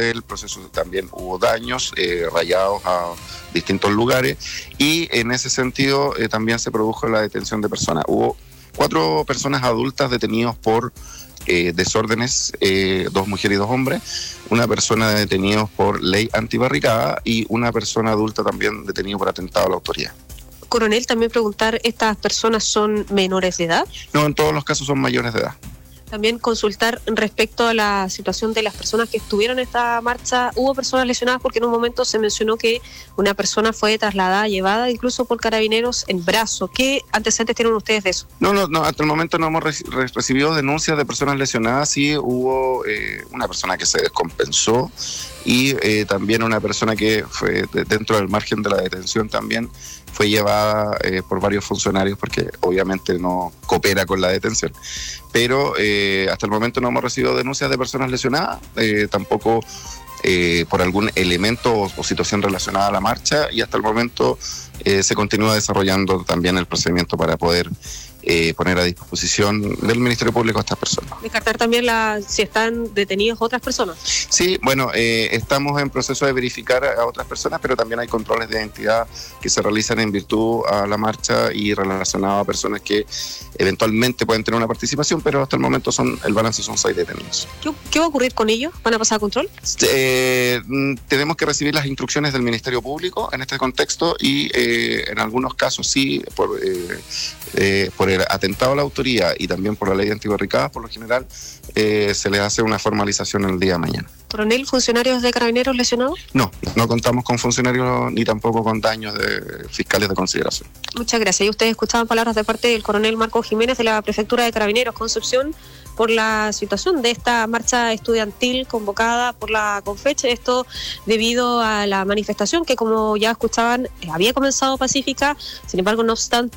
el proceso también hubo daños, rayados a distintos lugares, y en ese sentido también se produjo la detención de personas. Hubo 4 personas adultas detenidos por desórdenes, 2 mujeres y 2 hombres, una persona detenida por ley antibarricada y una persona adulta también detenida por atentado a la autoridad. Coronel, también preguntar, ¿estas personas son menores de edad? No, en todos los casos son mayores de edad. También consultar respecto a la situación de las personas que estuvieron en esta marcha. ¿Hubo personas lesionadas? Porque en un momento se mencionó que una persona fue trasladada, llevada incluso por carabineros en brazo. ¿Qué antecedentes tienen ustedes de eso? No, hasta el momento no hemos recibido denuncias de personas lesionadas. Sí hubo una persona que se descompensó y también una persona que fue dentro del margen de la detención también fue llevada por varios funcionarios porque obviamente no coopera con la detención. Pero hasta el momento no hemos recibido denuncias de personas lesionadas, tampoco por algún elemento o situación relacionada a la marcha, y hasta el momento se continúa desarrollando también el procedimiento para poder poner a disposición del Ministerio Público a estas personas. Descartar también si están detenidas otras personas. Sí, bueno, estamos en proceso de verificar a otras personas, pero también hay controles de identidad que se realizan en virtud a la marcha y relacionados a personas que eventualmente pueden tener una participación, pero hasta el momento el balance son 6 detenidos. ¿Qué va a ocurrir con ellos? ¿Van a pasar a control? Tenemos que recibir las instrucciones del Ministerio Público en este contexto y en algunos casos sí, por el atentado a la autoridad y también por la ley antibarricada, por lo general se les hace una formalización el día de mañana. ¿Coronel, funcionarios de Carabineros lesionados? No contamos con funcionarios ni tampoco con daños de fiscales de consideración. Muchas gracias. Y ustedes escuchaban palabras de parte del coronel Marco Jiménez de la Prefectura de Carabineros Concepción por la situación de esta marcha estudiantil convocada por la Confeche. Esto debido a la manifestación que, como ya escuchaban, había comenzado pacífica. Sin embargo, no obstante,